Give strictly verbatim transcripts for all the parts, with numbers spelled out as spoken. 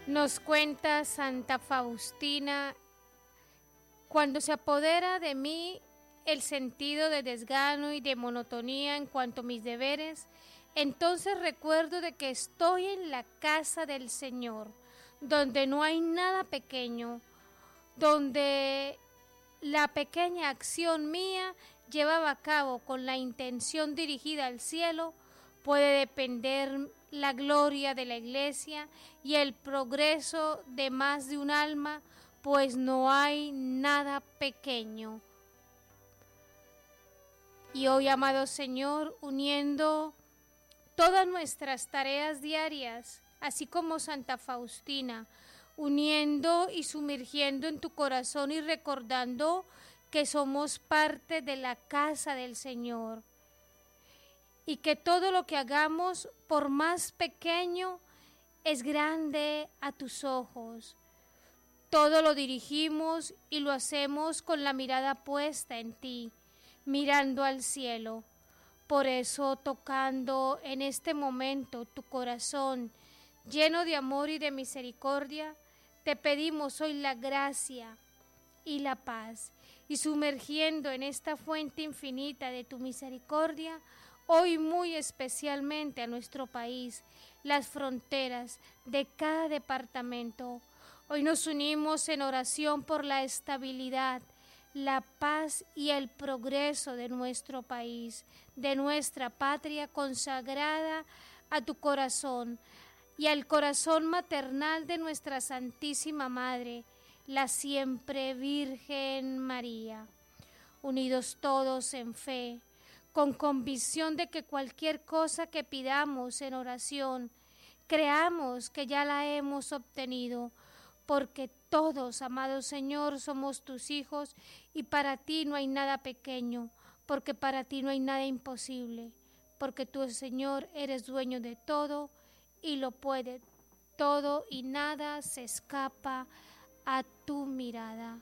Nos cuenta Santa Faustina: cuando se apodera de mí el sentido de desgano y de monotonía en cuanto a mis deberes, entonces recuerdo de que estoy en la casa del Señor, donde no hay nada pequeño, donde la pequeña acción mía llevada a cabo con la intención dirigida al cielo, puede depender la gloria de la Iglesia y el progreso de más de un alma, pues no hay nada pequeño. Y hoy, amado Señor, uniendo todas nuestras tareas diarias, así como Santa Faustina, uniendo y sumergiendo en tu corazón y recordando que somos parte de la casa del Señor, y que todo lo que hagamos, por más pequeño, es grande a tus ojos. Todo lo dirigimos y lo hacemos con la mirada puesta en ti, mirando al cielo. Por eso, tocando en este momento tu corazón lleno de amor y de misericordia, te pedimos hoy la gracia y la paz, y sumergiendo en esta fuente infinita de tu misericordia, hoy muy especialmente a nuestro país, las fronteras de cada departamento. Hoy nos unimos en oración por la estabilidad, la paz y el progreso de nuestro país, de nuestra patria consagrada a tu corazón y al corazón maternal de nuestra Santísima Madre, la siempre Virgen María. Unidos todos en fe, con convicción de que cualquier cosa que pidamos en oración, creamos que ya la hemos obtenido, porque todos, amado Señor, somos tus hijos y para ti no hay nada pequeño, porque para ti no hay nada imposible, porque tú, Señor, eres dueño de todo y lo puede todo y nada se escapa a tu mirada.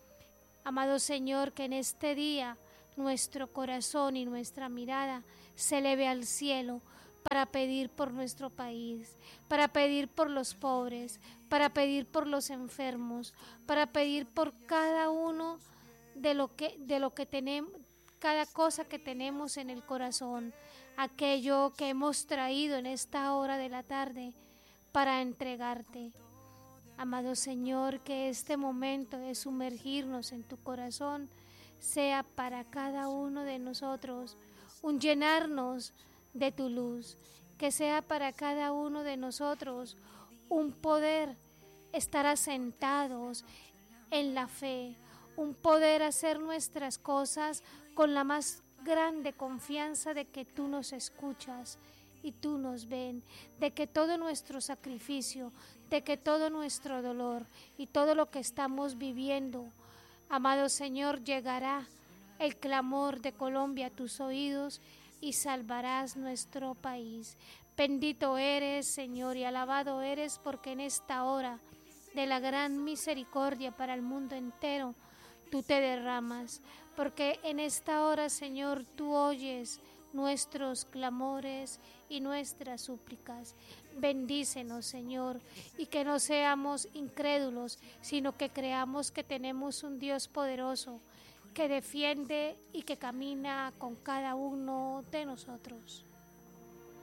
Amado Señor, que en este día nuestro corazón y nuestra mirada se eleve al cielo para pedir por nuestro país, para pedir por los pobres, para pedir por los enfermos, para pedir por cada uno de lo que, de lo que tenemos, cada cosa que tenemos en el corazón, aquello que hemos traído en esta hora de la tarde para entregarte. Amado Señor, que este momento de sumergirnos en tu corazón sea para cada uno de nosotros un llenarnos de tu luz, que sea para cada uno de nosotros un poder estar asentados en la fe, un poder hacer nuestras cosas con la más grande confianza de que tú nos escuchas y tú nos ven, de que todo nuestro sacrificio, de que todo nuestro dolor y todo lo que estamos viviendo, amado Señor, llegará el clamor de Colombia a tus oídos y salvarás nuestro país. Bendito eres, Señor, y alabado eres, porque en esta hora de la gran misericordia para el mundo entero, tú te derramas, porque en esta hora, Señor, tú oyes nuestros clamores y nuestras súplicas. Bendícenos, Señor, y que no seamos incrédulos, sino que creamos que tenemos un Dios poderoso, que defiende y que camina con cada uno de nosotros.